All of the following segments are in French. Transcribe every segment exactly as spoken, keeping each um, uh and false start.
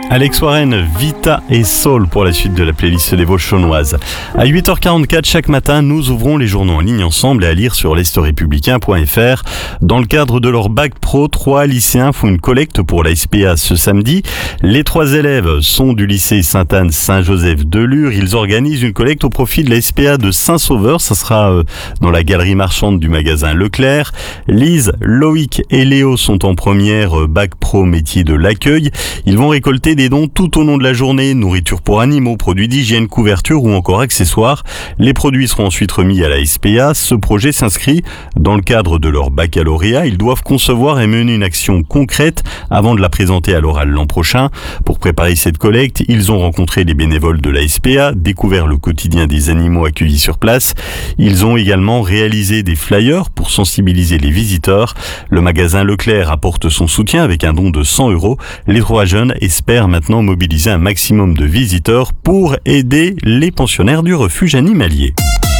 Alex Warren, Vita et Soul pour la suite de la playlist des Vauchonnoises. À huit heures quarante-quatre chaque matin, nous ouvrons les journaux en ligne ensemble et à lire sur l'est républicain point f r. Dans le cadre de leur bac pro, trois lycéens font une collecte pour la S P A ce samedi. Les trois élèves sont du lycée Sainte-Anne-Saint-Joseph de Lure. Ils organisent une collecte au profit de la S P A de Saint-Sauveur. Ça sera euh, dans la galerie marchande du magasin Leclerc. Lise, Loïc et Léo sont en première euh, bac pro métier de l'accueil. Ils vont récolter des dons tout au long de la journée, nourriture pour animaux, produits d'hygiène, couverture ou encore accessoires. Les produits seront ensuite remis à la S P A. Ce projet s'inscrit dans le cadre de leur baccalauréat. Ils doivent concevoir et mener une action concrète avant de la présenter à l'oral l'an prochain. Pour préparer cette collecte, ils ont rencontré les bénévoles de la S P A, découvert le quotidien des animaux accueillis sur place. Ils ont également réalisé des flyers pour sensibiliser les visiteurs. Le magasin Leclerc apporte son soutien avec un don de cent euros. Les trois jeunes espèrent maintenant mobiliser un maximum de visiteurs pour aider les pensionnaires du refuge animalier.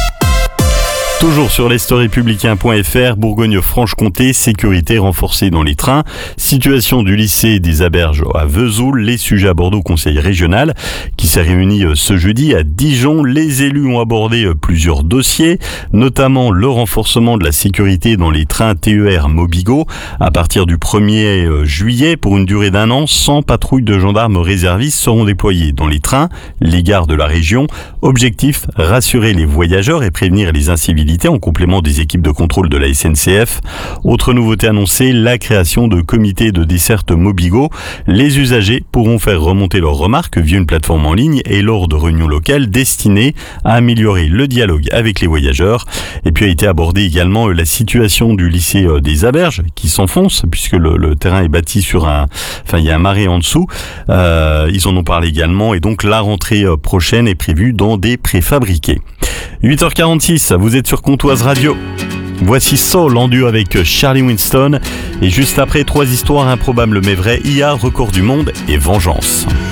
Toujours sur l'est républicain point f r, Bourgogne-Franche-Comté, sécurité renforcée dans les trains. Situation du lycée des Aberges à Vesoul, les sujets abordés au conseil régional qui s'est réuni ce jeudi à Dijon. Les élus ont abordé plusieurs dossiers, notamment le renforcement de la sécurité dans les trains T E R Mobigo. À partir du premier juillet, pour une durée d'un an, cent patrouilles de gendarmes réservistes seront déployées dans les trains, les gares de la région. Objectif, rassurer les voyageurs et prévenir les incivilités en complément des équipes de contrôle de la S N C F. Autre nouveauté annoncée, la création de comités de desserte Mobigo. Les usagers pourront faire remonter leurs remarques via une plateforme en ligne et lors de réunions locales destinées à améliorer le dialogue avec les voyageurs. Et puis a été abordée également la situation du lycée des Aberges qui s'enfonce puisque le, le terrain est bâti sur un... Enfin, il y a un marais en dessous. Euh, ils en ont parlé également et donc la rentrée prochaine est prévue dans des préfabriqués. huit heures quarante-six, vous êtes sur Comtoise Radio. Voici Soul en duo avec Charlie Winston. Et juste après, trois histoires improbables mais vraies, I A, record du monde et vengeance.